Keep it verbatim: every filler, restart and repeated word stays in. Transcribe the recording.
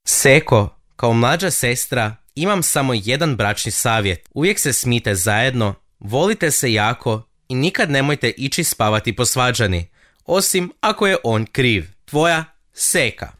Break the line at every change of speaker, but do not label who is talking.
Seko, kao mlađa sestra, imam samo jedan bračni savjet. Uvijek se smijte zajedno, volite se jako i nikad nemojte ići spavati posvađani, osim ako je on kriv. Tvoja Seka.